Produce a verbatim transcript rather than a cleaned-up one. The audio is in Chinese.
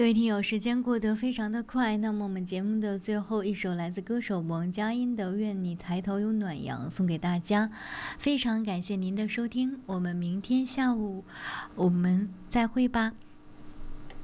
各位听友，时间过得非常的快，那么我们节目的最后一首来自歌手王佳音的《愿你抬头有暖阳》送给大家，非常感谢您的收听，我们明天下午我们再会吧。